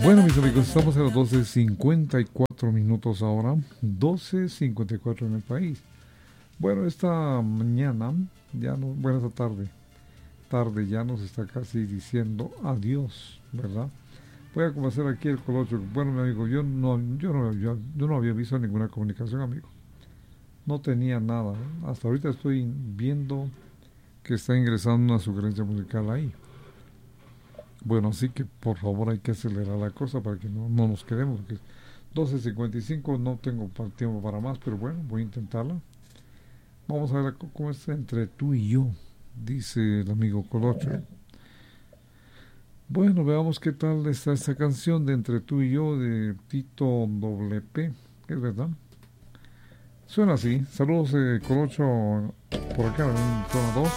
Bueno, mis amigos, estamos a las 12:54 ahora, 12:54 en el país. Bueno, esta mañana, ya no, bueno, esta tarde ya nos está casi diciendo adiós, ¿verdad? Voy a comenzar aquí el colocho. Bueno, mi amigo, yo no había visto ninguna comunicación, amigo. No tenía nada, ¿eh? Hasta ahorita estoy viendo que está ingresando una sugerencia musical ahí. Bueno, así que por favor hay que acelerar la cosa para que no nos quedemos, porque 12:55 no tengo tiempo para más, pero bueno, voy a intentarla. Vamos a ver cómo está entre tú y yo, dice el amigo Colocho. Bueno, veamos qué tal está esta canción de Entre tú y yo de Tito WP, es verdad. Suena así. Saludos, Colocho, por acá en zona 2.